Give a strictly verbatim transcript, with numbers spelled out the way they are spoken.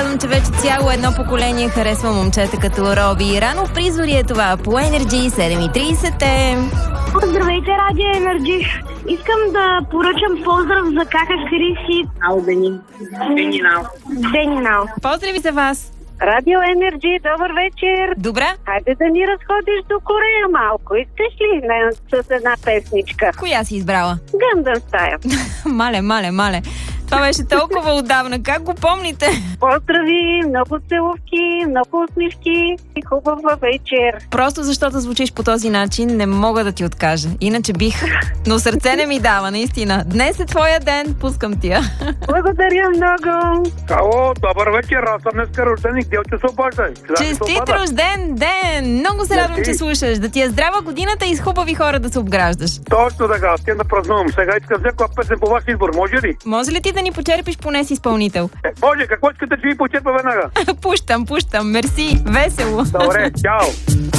Виждам, че вече цяло едно поколение харесва момчета като Роби. Рано в призори е това по Energy седем и трийсет е. Здравейте, Радио Енерджи. Искам да поръчам поздрав за кака Криси. Ау, Дени. Дени Нау. Дени Нау. Поздрави за вас! Радио Енерджи, добър вечер. Добра? Хайде да ни разходиш до Корея малко. Искаш ли не, с една песничка? Коя си избрала? Гъндън стая. Мале, мале, мале. Това беше толкова отдавна. Как го помните? Поздрави, много целувки, много усмивки и хубава вечер. Просто защото звучиш по този начин, не мога да ти откажа. Иначе бих. Но сърце не ми дава, наистина. Днес е твоя ден, пускам тия. Благодаря много. Ало, добър вечер, аз съм днеска рожденик, делте се обаждай. Честит рожден ден! Много се радвам, че слушаш. Да ти е здрава годината и с хубави хора да се обграждаш. Точно така, ще да празнувам. Сега искам някаква песен по ваш избор, може ли? Може ли ти да ни почерпиш поне с изпълнител? Е, може, какво искате, че ви почерпа веднага? Пущам, пущам. Мерси. Весело. Добре, чао.